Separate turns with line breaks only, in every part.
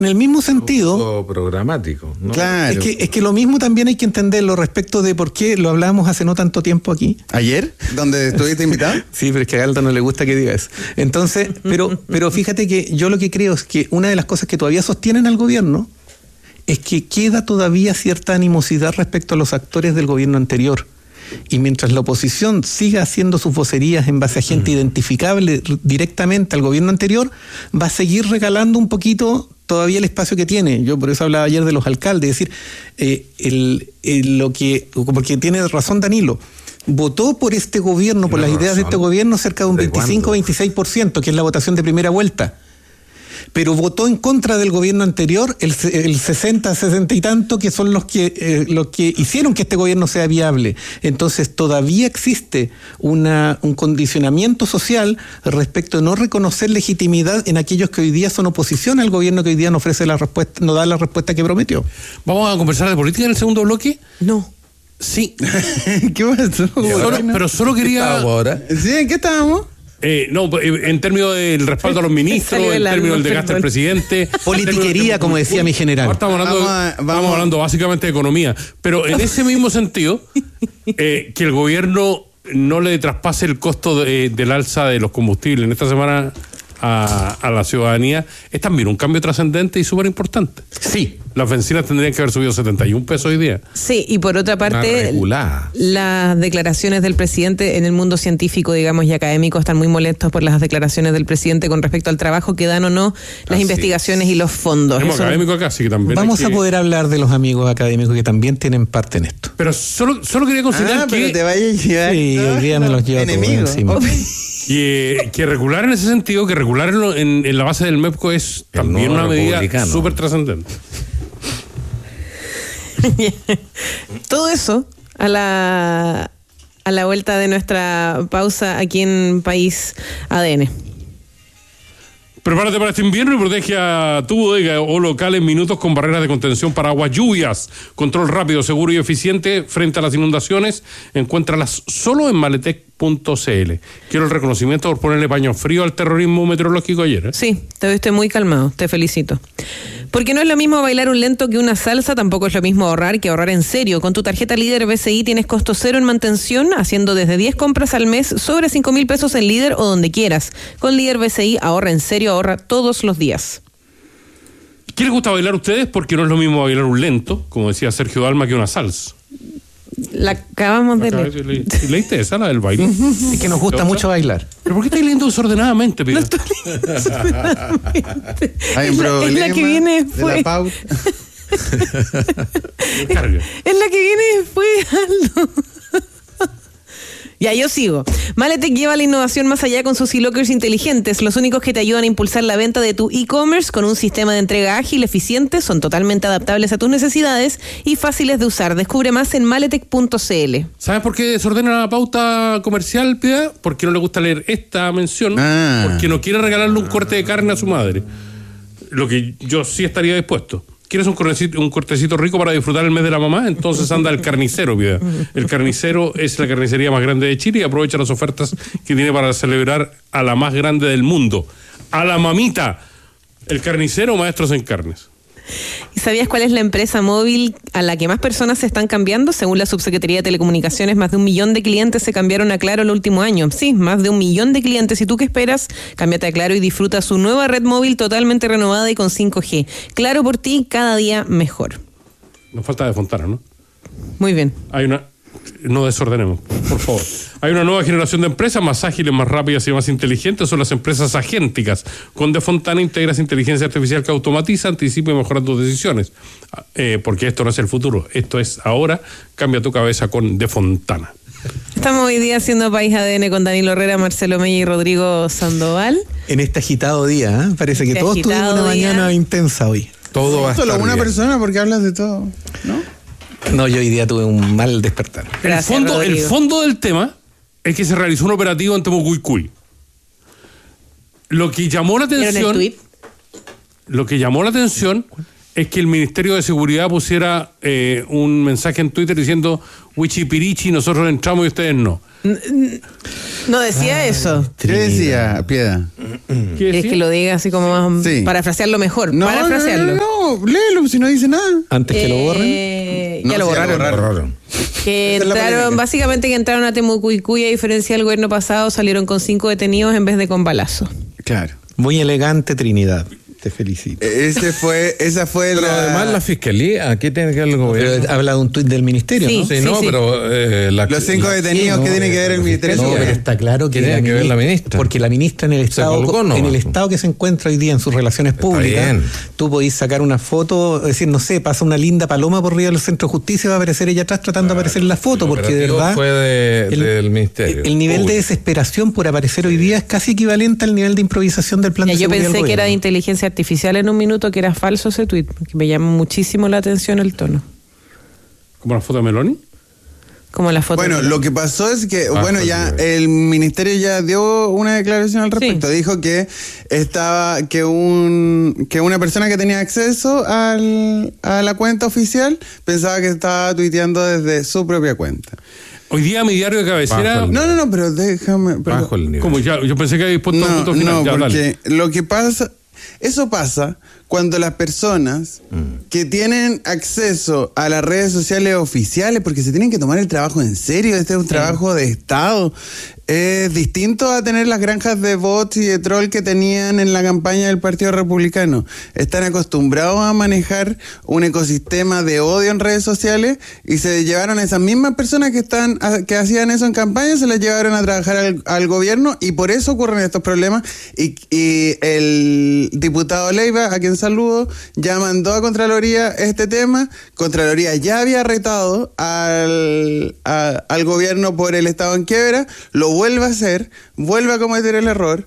En el mismo sentido,
programático, ¿no?
Claro.
es que lo mismo también hay que entenderlo respecto de por qué lo hablábamos hace no tanto tiempo aquí.
¿Ayer? ¿Dónde estuviste invitado?
Sí, pero es que a Aldo no le gusta que diga eso. Entonces, pero fíjate que yo lo que creo es que una de las cosas que todavía sostienen al gobierno es que queda todavía cierta animosidad respecto a los actores del gobierno anterior. Y mientras la oposición siga haciendo sus vocerías en base a gente identificable directamente al gobierno anterior, va a seguir regalando un poquito todavía el espacio que tiene. Yo por eso hablaba ayer de los alcaldes, es decir, porque tiene razón Danilo, votó por este gobierno, por las ideas de este gobierno, cerca de un 25-26%, que es la votación de primera vuelta. Pero votó en contra del gobierno anterior el 60, 60 y tanto, que son los que hicieron que este gobierno sea viable. Entonces todavía existe un condicionamiento social respecto de no reconocer legitimidad en aquellos que hoy día son oposición al gobierno que hoy día no ofrece la respuesta, no da la respuesta que prometió.
¿Vamos a conversar de política en el segundo bloque?
No.
Sí.
¿Qué pasó?
Pero solo quería...
ahora?
¿Sí? ¿En qué estábamos?
No, en términos del respaldo a los ministros, en términos del desgaste del presidente.
Politiquería, como decía mi general.
Ahora estamos hablando básicamente de economía. Pero en ese mismo sentido, que el gobierno no le traspase el costo del alza de los combustibles en esta semana a la ciudadanía es también un cambio trascendente y súper importante.
Sí.
Las bencinas tendrían que haber subido 71 pesos hoy día.
Sí, y por otra parte, las declaraciones del presidente en el mundo científico, digamos, y académico están muy molestos por las declaraciones del presidente con respecto al trabajo que dan o no las investigaciones y los fondos.
Tenemos académicos acá, sí que también.
Vamos a poder hablar de los amigos académicos que también tienen parte en esto.
Pero solo quería considerar que...
pero te vayas a llevar.
Sí, hoy día me los llevo
enemigos.
Que regular en ese sentido, que regular en la base del MEPCO es también una medida súper trascendente.
Todo eso a la vuelta de nuestra pausa aquí en País ADN.
Prepárate para este invierno y protege a tu bodega o local en minutos con barreras de contención para aguas lluvias. Control rápido, seguro y eficiente frente a las inundaciones. Encuéntralas solo en maletec.cl. Quiero el reconocimiento por ponerle paño frío al terrorismo meteorológico ayer.
Sí, te viste muy calmado, te felicito. Porque no es lo mismo bailar un lento que una salsa, tampoco es lo mismo ahorrar que ahorrar en serio. Con tu tarjeta Líder BCI tienes costo cero en mantención, haciendo desde 10 compras al mes sobre 5.000 pesos en Líder o donde quieras. Con Líder BCI ahorra en serio, ahorra todos los días.
¿Qué les gusta bailar a ustedes? Porque no es lo mismo bailar un lento, como decía Sergio Dalma, que una salsa.
La acabamos de leer.
¿Leíste esa, la del baile?
Es que nos gusta mucho bailar.
¿Pero por qué estáis leyendo desordenadamente, Pira?
No estoy leyendo desordenadamente.
Hay un problema
es la que viene después.
de la pauta.
Es la que viene después, Aldo. Ya, yo sigo. Maletec lleva la innovación más allá con sus e-lockers inteligentes, los únicos que te ayudan a impulsar la venta de tu e-commerce con un sistema de entrega ágil, eficiente, son totalmente adaptables a tus necesidades y fáciles de usar. Descubre más en maletec.cl.
¿Sabes por qué desordena la pauta comercial, Pida? Porque no le gusta leer esta mención, porque no quiere regalarle un corte de carne a su madre. Lo que yo sí estaría dispuesto. ¿Quieres un cortecito rico para disfrutar el mes de la mamá? Entonces anda al Carnicero, Pida. El Carnicero es la carnicería más grande de Chile y aprovecha las ofertas que tiene para celebrar a la más grande del mundo. ¡A la mamita! El Carnicero, maestros en carnes.
¿Y sabías cuál es la empresa móvil a la que más personas se están cambiando? Según la Subsecretaría de Telecomunicaciones, más de 1 millón de clientes se cambiaron a Claro el último año. Sí, más de 1 millón de clientes. ¿Y tú qué esperas? Cámbiate a Claro y disfruta su nueva red móvil totalmente renovada y con 5G. Claro por ti, cada día mejor.
Nos falta de Fontana, ¿no?
Muy bien.
No desordenemos, por favor. Hay una nueva generación de empresas más ágiles, más rápidas y más inteligentes. Son las empresas agénticas. Con De Fontana integras inteligencia artificial que automatiza, anticipa y mejora tus decisiones. Porque esto no es el futuro, esto es ahora. Cambia tu cabeza con De Fontana.
Estamos hoy día haciendo País ADN con Danilo Herrera, Marcelo Mella y Rodrigo Sandoval.
En este agitado día, parece que todos tuvimos una mañana intensa hoy.
Todo va a estar
Solo una
bien.
persona porque hablas de todo, ¿no?
No, yo hoy día tuve un mal despertar.
Gracias,
el fondo del tema es que se realizó un operativo en Temucuicui. Lo que llamó la atención es que el Ministerio de Seguridad pusiera un mensaje en Twitter diciendo Huichipirichi, nosotros entramos y ustedes no.
No decía eso.
¿Qué decía, Piedad?
¿Qué
Es
decía?
que lo diga así como más,
Sí.
parafrasearlo mejor.
No,
parafrasearlo.
no, léelo si no dice nada.
Antes que lo borren.
Ya
No,
lo
sí,
borraron. Que
Esa es la
entraron,
polémica.
básicamente que entraron a Temucuicuy, a diferencia del gobierno pasado, salieron con 5 detenidos en vez de con balazo.
Claro.
Muy elegante, Trinidad. Te felicito.
Esa fue
Pero además la fiscalía, ¿qué tiene que ver el gobierno?
Pero habla de un tuit del ministerio,
Sí.
¿no?
Sí, no,
sí.
pero
Los 5 detenidos
no,
que tiene que ver el Ministerio de
No, pero
Seguridad.
está claro que
Tiene que ver la ministra.
Porque la ministra en el estado,
colgó nomás.
en el estado que se encuentra hoy día en sus relaciones públicas,
bien.
tú podís sacar una foto, decir, no sé, pasa una linda paloma por arriba del centro de justicia y va a aparecer ella atrás tratando de aparecer en la foto,
El
porque de
operativo
verdad
fue del ministerio.
el nivel de
Público.
desesperación por aparecer hoy día es casi equivalente al nivel de improvisación del plan
Ya,
de
yo
seguridad del
pensé que era de
gobierno.
inteligencia artificial en un minuto, que era falso ese tuit, porque me llamó muchísimo la atención el tono.
¿Como la foto de Meloni?
Como la foto.
Bueno, lo que pasó es que,
Bajo
bueno,
el
ya
nivel.
el ministerio ya dio una declaración al respecto.
Sí.
Dijo que que una persona que tenía acceso a la cuenta oficial pensaba que estaba tuiteando desde su propia cuenta.
Hoy día mi diario de cabecera...
Bajo el-
No, pero déjame. pero-
Bajo el nivel.
Como ya, yo pensé que habéis puesto un
No,
punto final.
no,
Ya, dale.
porque lo que pasa, eso pasa cuando las personas que tienen acceso a las redes sociales oficiales, porque se tienen que tomar el trabajo en serio, este es un trabajo de Estado, es distinto a tener las granjas de bots y de troll que tenían en la campaña del Partido Republicano. Están acostumbrados a manejar un ecosistema de odio en redes sociales y se llevaron a esas mismas personas que hacían eso en campaña, se las llevaron a trabajar al gobierno y por eso ocurren estos problemas. Y el diputado Leiva, a quien saludo, ya mandó a Contraloría este tema. Contraloría ya había retado al gobierno por el estado en quiebra, lo vuelve a hacer, vuelve a cometer el error.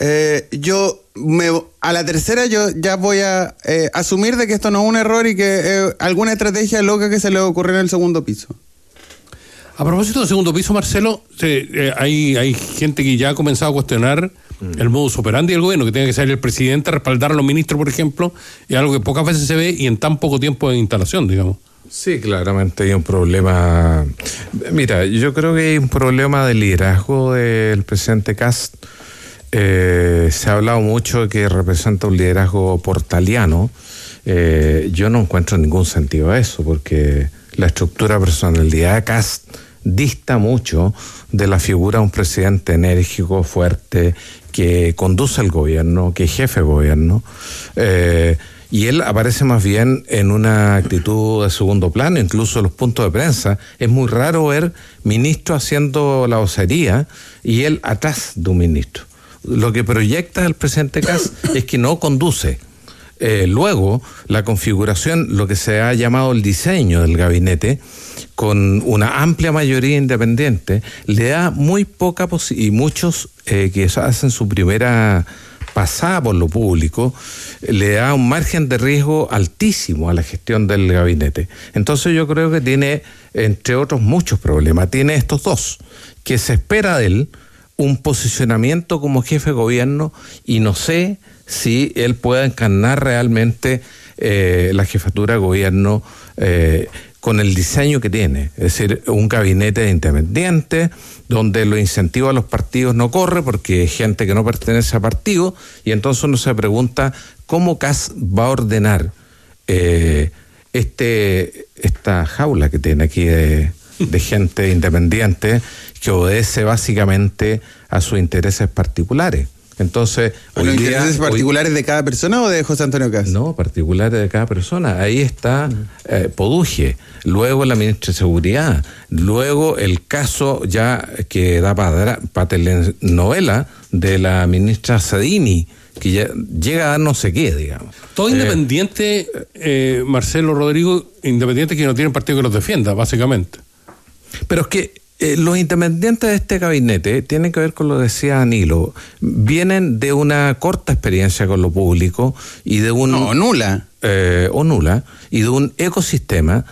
A la tercera yo ya voy a asumir de que esto no es un error y que alguna estrategia loca que se le ocurrió en el segundo piso.
A propósito del segundo piso, Marcelo, hay gente que ya ha comenzado a cuestionar el modus operandi del gobierno, que tiene que ser el presidente a respaldar a los ministros, por ejemplo, es algo que pocas veces se ve y en tan poco tiempo de instalación, digamos.
Sí, claramente hay un problema. Mira, yo creo que hay un problema de liderazgo del presidente Kast. Se ha hablado mucho de que representa un liderazgo portaliano. Yo no encuentro ningún sentido a eso, porque la estructura de personalidad de Kast dista mucho de la figura de un presidente enérgico, fuerte, que conduce el gobierno, que es jefe de gobierno. Y él aparece más bien en una actitud de segundo plano, incluso en los puntos de prensa. Es muy raro ver ministros haciendo la vocería y él atrás de un ministro. Lo que proyecta el presidente Kast es que no conduce. Luego, la configuración, lo que se ha llamado el diseño del gabinete, con una amplia mayoría independiente, le da muy poca posibilidad, y muchos que hacen su primera pasada por lo público, le da un margen de riesgo altísimo a la gestión del gabinete. Entonces yo creo que tiene, entre otros muchos problemas, tiene estos dos, que se espera de él un posicionamiento como jefe de gobierno y no sé si él pueda encarnar realmente la jefatura de gobierno con el diseño que tiene, es decir, un gabinete independiente donde los incentivos a los partidos no corre porque hay gente que no pertenece a partido y entonces uno se pregunta cómo Kast va a ordenar esta jaula que tiene aquí de gente independiente que obedece básicamente a sus intereses particulares. Entonces,
¿Los intereses particulares de cada persona o de José Antonio Kast?
No, particulares de cada persona. Ahí está Poduje, luego la ministra de Seguridad, luego el caso ya que da para telenovela de la ministra Sedini, que ya llega a dar no sé qué, digamos.
Todo independiente, Marcelo, Rodrigo, independientes que no tienen partido que los defienda, básicamente.
Pero es que los independientes de este gabinete tienen que ver con lo que decía Danilo, vienen de una corta experiencia con lo público y de un...
No, nula.
o nula y de un ecosistema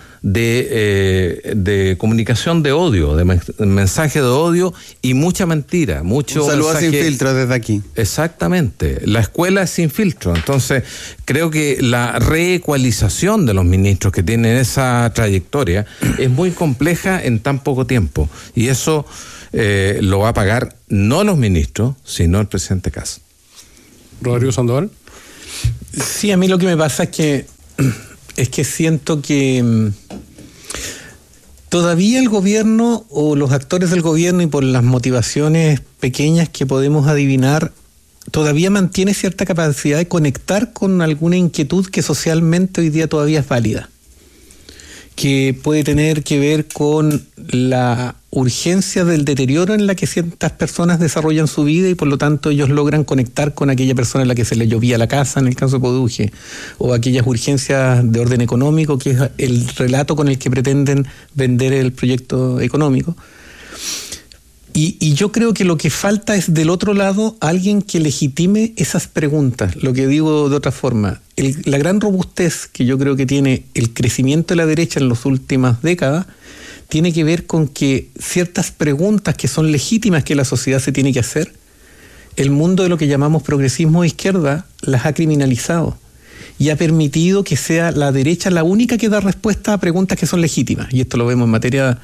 de comunicación de odio, de mensaje de odio y mucha mentira, mucho
un saludo
mensaje...
sin filtro desde aquí.
Exactamente, la escuela es sin filtro. Entonces creo que la reecualización de los ministros que tienen esa trayectoria es muy compleja en tan poco tiempo, y eso lo va a pagar no los ministros, sino el presidente Kast.
Rodrigo Sandoval.
Sí, a mí lo que me pasa es que siento que todavía el gobierno o los actores del gobierno, y por las motivaciones pequeñas que podemos adivinar, todavía mantiene cierta capacidad de conectar con alguna inquietud que socialmente hoy día todavía es válida, que puede tener que ver con la urgencia del deterioro en la que ciertas personas desarrollan su vida, y por lo tanto ellos logran conectar con aquella persona a la que se le llovía la casa, en el caso de Poduje, o aquellas urgencias de orden económico, que es el relato con el que pretenden vender el proyecto económico. Y yo creo que lo que falta es, del otro lado, alguien que legitime esas preguntas. Lo que digo de otra forma, la gran robustez que yo creo que tiene el crecimiento de la derecha en las últimas décadas tiene que ver con que ciertas preguntas que son legítimas que la sociedad se tiene que hacer, el mundo de lo que llamamos progresismo de izquierda las ha criminalizado y ha permitido que sea la derecha la única que da respuesta a preguntas que son legítimas. Y esto lo vemos en materia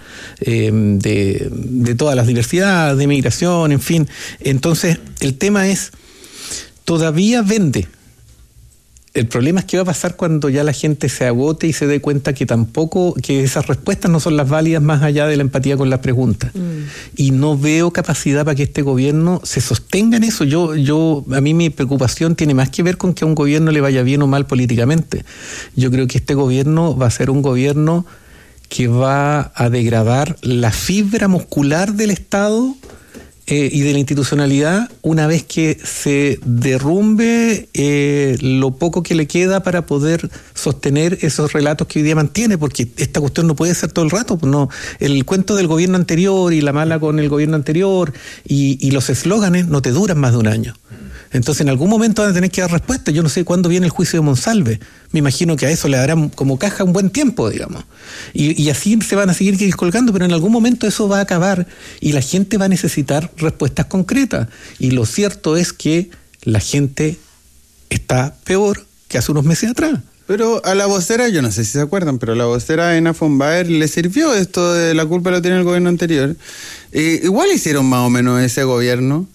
de todas las diversidades, de migración, en fin. Entonces, el tema es, todavía vende. El problema es qué va a pasar cuando ya la gente se agote y se dé cuenta que que esas respuestas no son las válidas más allá de la empatía con las preguntas. Y no veo capacidad para que este gobierno se sostenga en eso. A mí mi preocupación tiene más que ver con que a un gobierno le vaya bien o mal políticamente. Yo creo que este gobierno va a ser un gobierno que va a degradar la fibra muscular del Estado y de la institucionalidad una vez que se derrumbe lo poco que le queda para poder sostener esos relatos que hoy día mantiene, porque esta cuestión no puede ser todo el rato. No, el cuento del gobierno anterior y la mala con el gobierno anterior y los eslóganes no te duran más de un año. Entonces en algún momento van a tener que dar respuesta. Yo no sé cuándo viene el juicio de Monsalve. Me imagino que a eso le darán como caja un buen tiempo, digamos. Y así se van a seguir colgando, pero en algún momento eso va a acabar y la gente va a necesitar respuestas concretas. Y lo cierto es que la gente está peor que hace unos meses atrás.
Pero a la vocera, yo no sé si se acuerdan, pero a la vocera Ena von Baer le sirvió esto de la culpa lo tiene el gobierno anterior. Igual hicieron más o menos ese gobierno.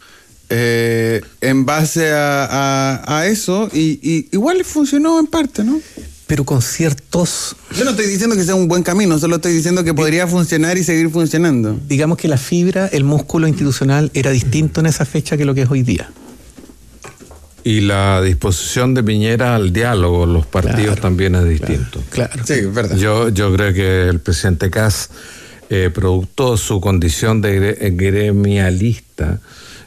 En base a eso, y igual funcionó en parte, ¿no?
Pero con ciertos...
Yo no estoy diciendo que sea un buen camino, solo estoy diciendo que podría funcionar y seguir funcionando.
Digamos que la fibra, el músculo institucional era distinto en esa fecha que lo que es hoy día.
Y la disposición de Piñera al diálogo, los partidos también es distinto.
Claro.
Sí, es verdad.
Yo creo que el presidente Kast, producto de su condición de gremialista,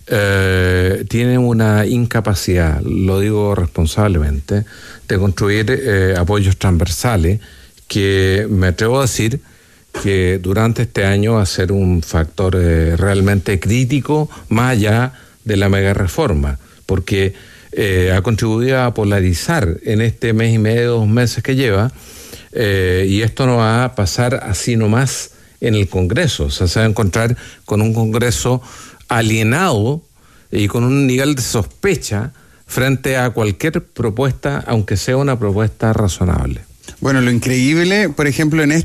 tiene una incapacidad, lo digo responsablemente, de construir apoyos transversales que me atrevo a decir que durante este año va a ser un factor realmente crítico más allá de la mega reforma, porque ha contribuido a polarizar en este mes y medio, 2 meses que lleva, y esto no va a pasar así nomás en el Congreso. O sea, se va a encontrar con un Congreso alienado y con un nivel de sospecha frente a cualquier propuesta, aunque sea una propuesta razonable.
Bueno, lo increíble, por ejemplo, en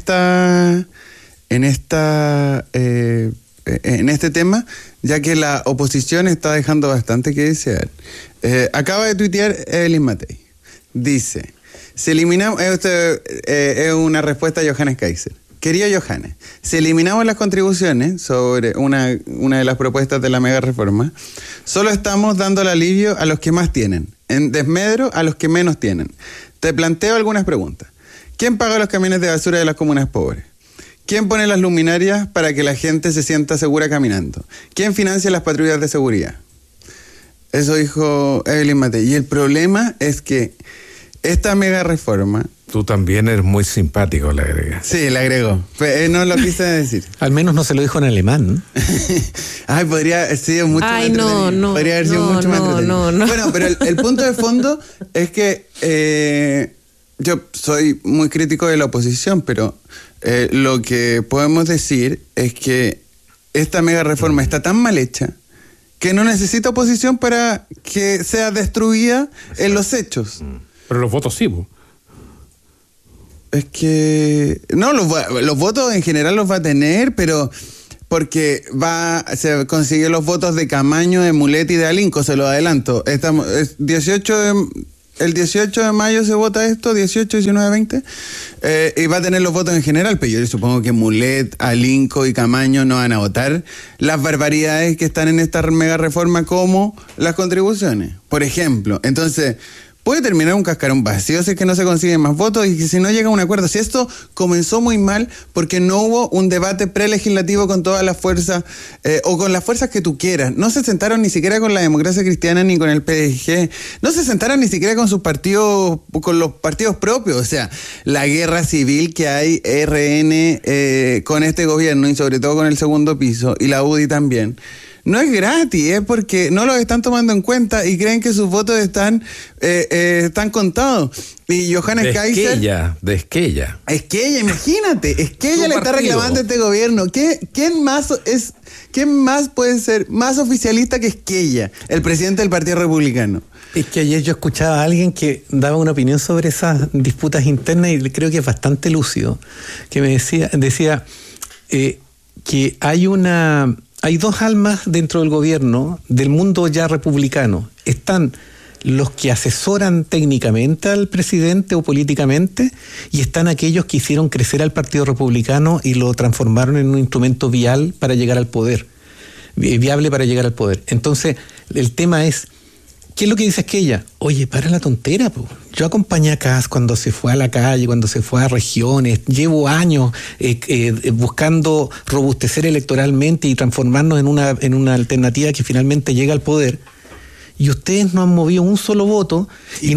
este tema, ya que la oposición está dejando bastante que desear. Acaba de tuitear Evelyn Matei. Dice, se eliminamos, es una respuesta a Johannes Kaiser. Querido Johannes, si eliminamos las contribuciones sobre una de las propuestas de la mega reforma, solo estamos dando el alivio a los que más tienen, en desmedro a los que menos tienen. Te planteo algunas preguntas. ¿Quién paga los camiones de basura de las comunas pobres? ¿Quién pone las luminarias para que la gente se sienta segura caminando? ¿Quién financia las patrullas de seguridad? Eso dijo Evelyn Matei. Y el problema es que esta mega reforma...
Tú también eres muy simpático, le agregas.
Sí, le agregó. No lo quise decir.
Al menos no se lo dijo en alemán.
Ay, podría haber sido mucho más entretenido. Podría haber sido mucho más entretenido.
No.
Bueno, pero el punto de fondo es que yo soy muy crítico de la oposición, pero lo que podemos decir es que esta mega reforma está tan mal hecha que no necesita oposición para que sea destruida en los hechos.
Pero los votos sí, po.
Es que... No, los votos en general los va a tener, pero... Porque se consigue los votos de Camaño, de Mulet y de Alinco, se lo adelanto. El 18 de mayo se vota esto, 18, 19, 20, y va a tener los votos en general, pero yo supongo que Mulet, Alinco y Camaño no van a votar las barbaridades que están en esta mega reforma como las contribuciones, por ejemplo. Entonces... puede terminar un cascarón vacío si es que no se consiguen más votos y que si no llega a un acuerdo. Si esto comenzó muy mal porque no hubo un debate prelegislativo con todas las fuerzas o con las fuerzas que tú quieras. No se sentaron ni siquiera con la Democracia Cristiana ni con el PDG. No se sentaron ni siquiera con sus partidos, con los partidos propios. O sea, la guerra civil que hay RN con este gobierno y sobre todo con el segundo piso y la UDI también. No es gratis, es porque no los están tomando en cuenta y creen que sus votos están contados. Y Johannes Kaiser...
De Esquella.
Esquella, imagínate. Esquella le está reclamando a este gobierno. ¿Quién más puede ser más oficialista que Esquella, el presidente del Partido Republicano?
Es que ayer yo escuchaba a alguien que daba una opinión sobre esas disputas internas y creo que es bastante lúcido. Que me decía que hay dos almas dentro del gobierno, del mundo ya republicano. Están los que asesoran técnicamente al presidente o políticamente y están aquellos que hicieron crecer al Partido Republicano y lo transformaron en un instrumento viable para llegar al poder. Entonces, el tema es, ¿qué es lo que dice Esquella? Oye, para la tontera, po. Yo acompañé a Kast cuando se fue a la calle, cuando se fue a regiones. Llevo años buscando robustecer electoralmente y transformarnos en una alternativa que finalmente llega al poder. Y ustedes no han movido un solo voto. Y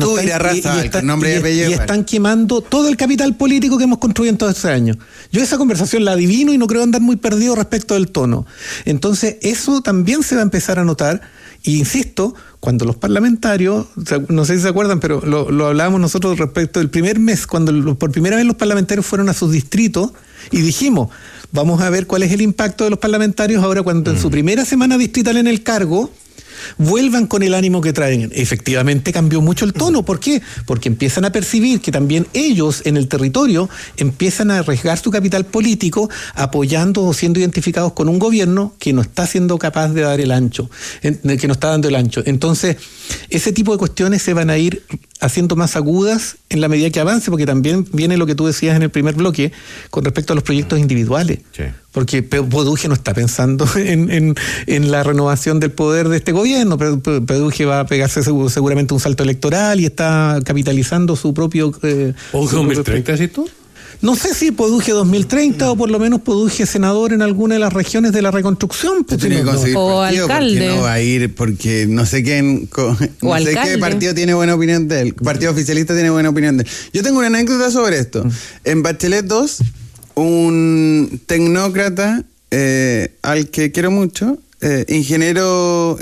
están quemando todo el capital político que hemos construido en todos estos años. Yo esa conversación la adivino y no creo andar muy perdido respecto del tono. Entonces, eso también se va a empezar a notar. Y insisto, cuando los parlamentarios, no sé si se acuerdan, pero lo hablábamos nosotros respecto del primer mes, cuando por primera vez los parlamentarios fueron a sus distritos y dijimos, vamos a ver cuál es el impacto de los parlamentarios ahora cuando en su primera semana distrital en el cargo vuelvan con el ánimo que traen. Efectivamente cambió mucho el tono. ¿Por qué? Porque empiezan a percibir que también ellos en el territorio empiezan a arriesgar su capital político apoyando o siendo identificados con un gobierno que no está siendo capaz de dar el ancho, que no está dando el ancho. Entonces, ese tipo de cuestiones se van a ir haciendo más agudas en la medida que avance, porque también viene lo que tú decías en el primer bloque con respecto a los proyectos individuales. Sí. Porque Poduje no está pensando en la renovación del poder de este gobierno. Poduje va a pegarse seguramente un salto electoral y está capitalizando su propio...
¿Poduje 2030, decís tú?
No sé si Poduje 2030 o por lo menos Poduje senador en alguna de las regiones de la reconstrucción.
Pues, o alcalde. No va a ir porque no sé quién... No sé qué partido tiene buena opinión de él. Partido oficialista tiene buena opinión de él. Yo tengo una anécdota sobre esto. En Bachelet 2... un tecnócrata al que quiero mucho, ingeniero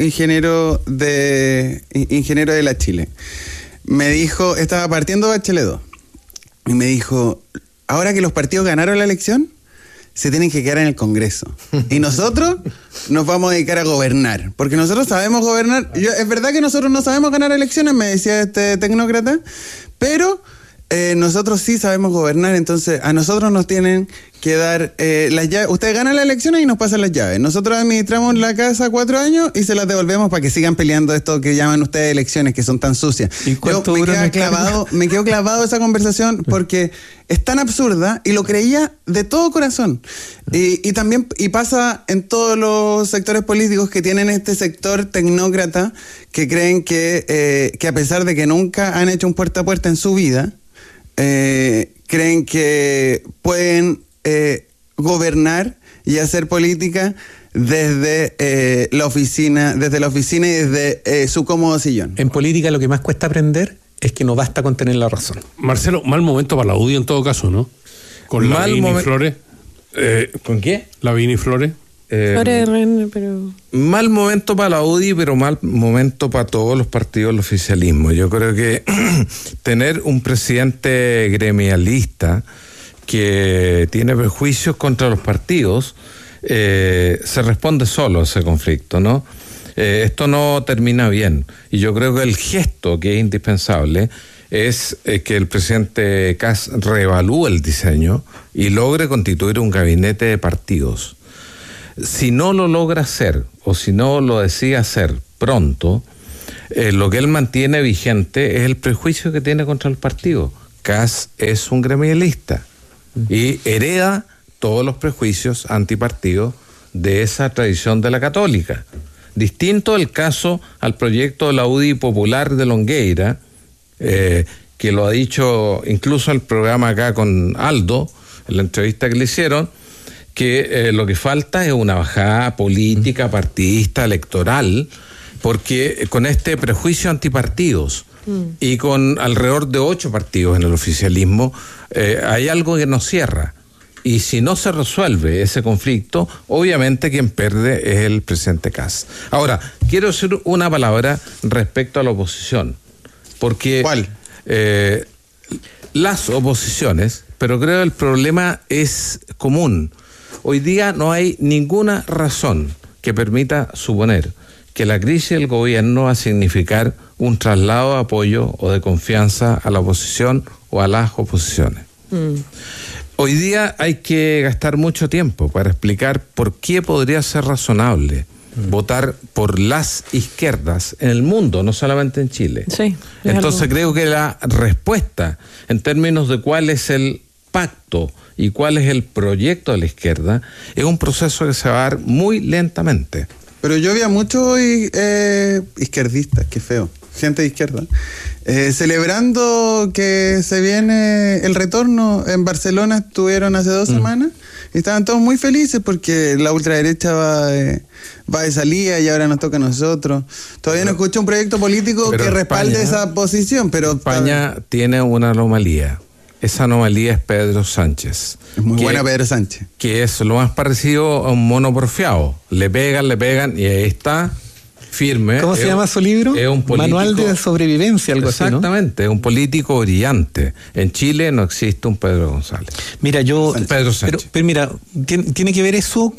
de la Chile, me dijo, estaba partiendo Bachelet 2, y me dijo, ahora que los partidos ganaron la elección, se tienen que quedar en el Congreso. Y nosotros nos vamos a dedicar a gobernar, porque nosotros sabemos gobernar. Es verdad que nosotros no sabemos ganar elecciones, me decía este tecnócrata, pero... nosotros sí sabemos gobernar, entonces a nosotros nos tienen que dar las llaves. Ustedes ganan las elecciones y nos pasan las llaves. Nosotros administramos la casa 4 años y se las devolvemos para que sigan peleando esto que llaman ustedes elecciones, que son tan sucias. Me quedo clavado esa conversación porque es tan absurda y lo creía de todo corazón. Y también pasa en todos los sectores políticos que tienen este sector tecnócrata que creen que a pesar de que nunca han hecho un puerta a puerta en su vida, creen que pueden gobernar y hacer política desde la oficina y desde su cómodo sillón.
En política lo que más cuesta aprender es que no basta con tener la razón.
Marcelo, mal momento para la UDI en todo caso, ¿no? Con Lavín y Flores.
¿Con qué?
Lavín y Flores.
mal momento para la UDI, pero mal momento para todos los partidos del oficialismo. Yo creo que tener un presidente gremialista que tiene prejuicios contra los partidos, se responde solo a ese conflicto, ¿no? Esto no termina bien. Y yo creo que el gesto que es indispensable es que el presidente Kast reevalúe el diseño y logre constituir un gabinete de partidos. Si no lo logra hacer, o si no lo decide hacer pronto, lo que él mantiene vigente es el prejuicio que tiene contra el partido. Kast es un gremialista y hereda todos los prejuicios antipartidos de esa tradición de la católica. Distinto el caso al proyecto de la UDI Popular de Longueira, que lo ha dicho incluso el programa acá con Aldo, en la entrevista que le hicieron, que lo que falta es una bajada política, partidista, electoral, porque con este prejuicio antipartidos y con alrededor de 8 partidos en el oficialismo, hay algo que nos cierra. Y si no se resuelve ese conflicto, obviamente quien pierde es el presidente Kast. Ahora, quiero decir una palabra respecto a la oposición. Porque
¿cuál?
Las oposiciones, pero creo que el problema es común. Hoy día no hay ninguna razón que permita suponer que la crisis del gobierno va a significar un traslado de apoyo o de confianza a la oposición o a las oposiciones. Hoy día hay que gastar mucho tiempo para explicar por qué podría ser razonable votar por las izquierdas en el mundo, no solamente en Chile.
Sí,
entonces creo que la respuesta en términos de cuál es el pacto y cuál es el proyecto de la izquierda es un proceso que se va a dar muy lentamente.
Pero yo vi a muchos izquierdistas, qué feo, gente de izquierda, celebrando que se viene el retorno. En Barcelona estuvieron hace 2 semanas y estaban todos muy felices porque la ultraderecha va de salida y ahora nos toca a nosotros. Todavía no escucho un proyecto político que respalde esa posición, pero
España tiene una anomalía. Esa anomalía es Pedro Sánchez.
Es muy buena Pedro Sánchez.
Que es lo más parecido a un mono porfiado. Le pegan y ahí está, firme.
¿Cómo se llama su libro?
Es un político,
Manual de sobrevivencia, algo así, ¿no?
Exactamente, es un político brillante. En Chile no existe un Pedro González.
Mira,
Pedro Sánchez.
Pero mira, tiene que ver eso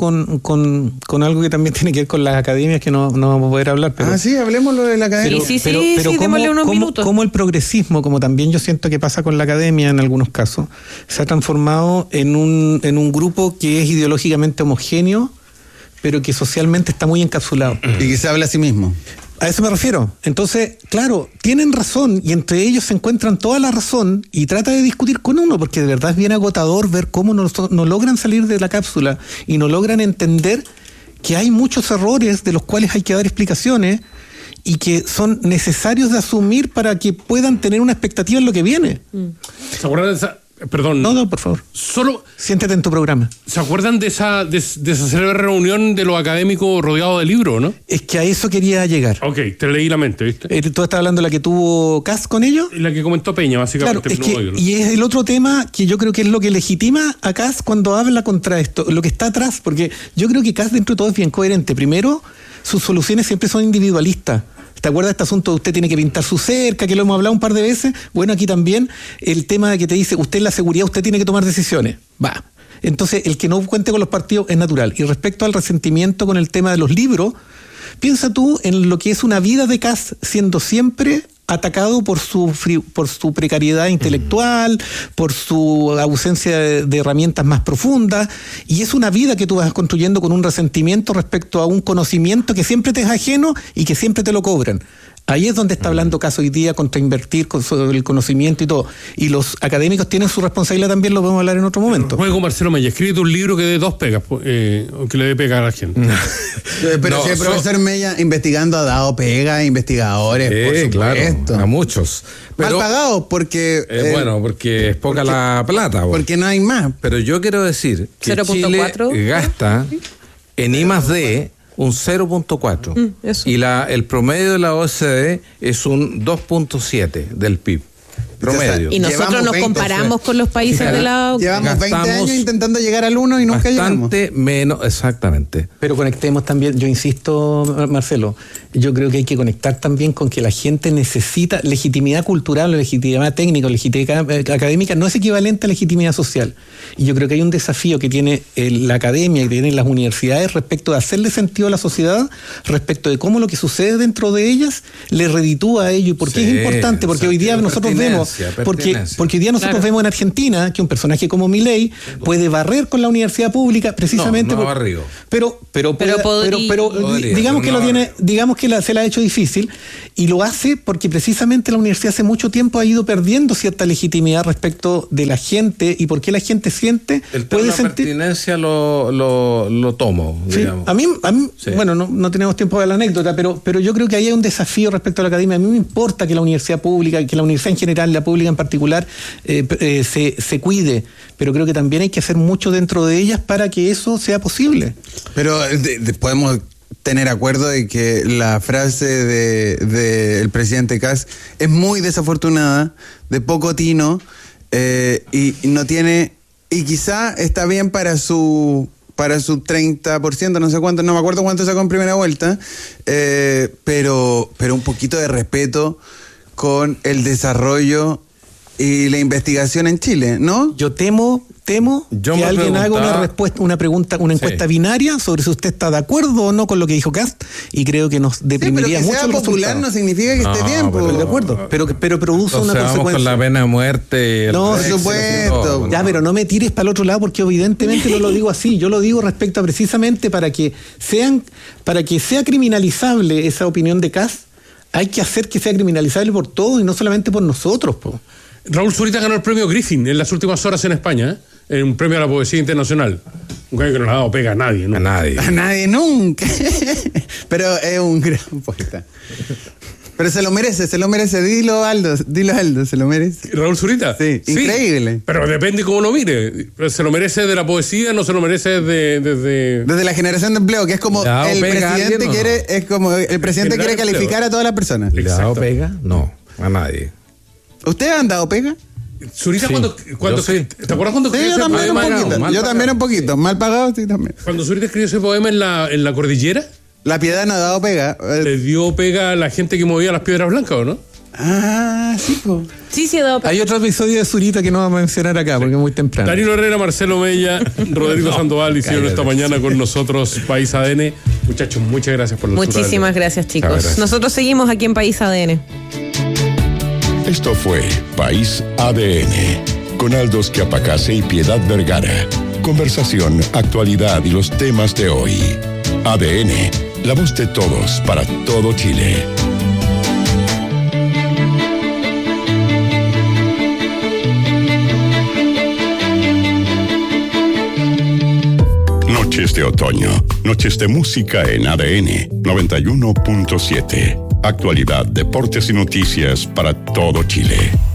con algo que también tiene que ver con las academias, que no vamos a poder hablar. Pero,
sí, hablemoslo de la academia.
Pero
démosle unos minutos.
Cómo el progresismo, como también yo siento que pasa con la academia en algunos casos, se ha transformado en un grupo que es ideológicamente homogéneo, pero que socialmente está muy encapsulado.
Y que se habla a sí mismo.
A eso me refiero. Entonces, claro, tienen razón y entre ellos se encuentran toda la razón y trata de discutir con uno, porque de verdad es bien agotador ver cómo no logran salir de la cápsula y no logran entender que hay muchos errores de los cuales hay que dar explicaciones y que son necesarios de asumir para que puedan tener una expectativa en lo que viene.
¿Se acuerdan de esa? Perdón.
No, por favor.
Solo.
Siéntate en tu programa.
¿Se acuerdan de esa célebre reunión de los académicos rodeados de libros, no?
Es que a eso quería llegar.
Ok, te leí la mente, ¿viste?
Tú estás hablando de la que tuvo Kast con ellos.
Y la que comentó Peña, básicamente.
Claro, y es el otro tema que yo creo que es lo que legitima a Kast cuando habla contra esto, lo que está atrás, porque yo creo que Kast dentro de todo es bien coherente. Primero, sus soluciones siempre son individualistas. ¿Te acuerdas de este asunto de usted tiene que pintar su cerca, que lo hemos hablado un par de veces? Bueno, aquí también el tema de que te dice, usted en la seguridad, usted tiene que tomar decisiones. Va. Entonces, el que no cuente con los partidos es natural. Y respecto al resentimiento con el tema de los libros, piensa tú en lo que es una vida de Kast siendo siempre atacado por su precariedad intelectual, por su ausencia de herramientas más profundas, y es una vida que tú vas construyendo con un resentimiento respecto a un conocimiento que siempre te es ajeno y que siempre te lo cobran. Ahí es donde está hablando Kast hoy día contra invertir sobre el conocimiento y todo. Y los académicos tienen su responsabilidad también, lo podemos hablar en otro momento.
Juego Marcelo Mella, escribe un libro que dé 2 pegas, que le dé pega a la gente.
Pero no, si el profesor Mella investigando ha dado pega a investigadores, por supuesto.
Claro, a muchos. Pero,
mal pagados porque...
bueno, porque es poca la plata.
Porque no hay más.
Pero yo quiero decir que
0.4
Chile gasta en I+D un 0.4 y el promedio de la OCDE es un 2.7 del PIB. promedio.
Y nosotros nos comparamos con los países de la...
Llevamos 20 años intentando llegar al 1 y nunca llegamos.
Bastante menos, exactamente.
Pero conectemos también, yo insisto, Marcelo, yo creo que hay que conectar también con que la gente necesita legitimidad cultural, legitimidad técnica, legitimidad académica, no es equivalente a legitimidad social. Y yo creo que hay un desafío que tiene la academia y tienen las universidades respecto de hacerle sentido a la sociedad, respecto de cómo lo que sucede dentro de ellas le reditúa a ello. ¿Y por qué es importante? Porque hoy día nosotros vemos, porque hoy día nosotros vemos en Argentina que un personaje como Milei puede barrer con la universidad pública precisamente.
No barrido.
Pero digamos que lo tiene, digamos que se la ha hecho difícil, y lo hace porque precisamente la universidad hace mucho tiempo ha ido perdiendo cierta legitimidad respecto de la gente, y por qué la gente siente, puede sentir.
La pertinencia lo tomo,
sí,
digamos.
a mí
sí.
Bueno, no tenemos tiempo de la anécdota, pero yo creo que ahí hay un desafío respecto a la academia. A mí me importa que la universidad pública, que la universidad en general, la pública en particular, se cuide, pero creo que también hay que hacer mucho dentro de ellas para que eso sea posible.
Pero podemos tener acuerdo de que la frase del presidente Kast es muy desafortunada, de poco tino, y no tiene, y quizá está bien para su 30%, no sé cuánto, no me acuerdo cuánto sacó en primera vuelta, pero un poquito de respeto con el desarrollo y la investigación en Chile, ¿no?
Yo temo que alguien haga una encuesta binaria sobre si usted está de acuerdo o no con lo que dijo Kast, y creo que nos deprimiría mucho.
Pero que sea popular no significa que esté bien,
pero de acuerdo, pero produce una consecuencia.
Vamos con la pena de muerte.
No, por supuesto.
Ya, pero no me tires para el otro lado, porque evidentemente no lo digo así. Yo lo digo respecto a precisamente para que sea criminalizable esa opinión de Kast. Hay que hacer que sea criminalizable por todos y no solamente por nosotros, po.
Raúl Zurita ganó el premio Griffin en las últimas horas en España, en un premio a la poesía internacional. Un premio que no le ha dado pega a nadie, ¿no?
A nadie.
A nadie nunca. Pero es un gran poeta. Pero se lo merece. Dilo Aldo, se lo merece.
¿Raúl Zurita?
Sí, increíble.
Pero depende cómo lo mire. ¿Se lo merece de la poesía? ¿No se lo merece
desde la generación de empleo, que es como el presidente quiere, es como el presidente quiere calificar a todas las personas?
¿Le ha dado pega? No, a nadie.
¿Ustedes han dado pega?
Zurita,
sí,
cuando
sí.
¿te acuerdas cuando escribió
ese
poema?
Yo también un poquito. Mal pagado, sí, también.
Cuando Zurita escribió ese poema en la cordillera,
La Piedad no ha dado pega.
le dio pega a la gente que movía las piedras blancas, ¿o no?
Ah, sí, po.
Sí, ha dado pega.
Hay otro episodio de Zurita que no vamos a mencionar acá porque es muy temprano.
Danilo Herrera, Marcelo Mella, Rodrigo Sandoval hicieron esta mañana con nosotros País ADN. Muchachos, muchas gracias por la
Muchísimas gracias, chicos.
Gracias.
Nosotros seguimos aquí en País ADN.
Esto fue País ADN, con Aldo Schiapacase y Piedad Vergara. Conversación, actualidad y los temas de hoy. ADN, la voz de todos para todo Chile. Noches de otoño, noches de música en ADN 91.7. Actualidad, deportes y noticias para todo Chile.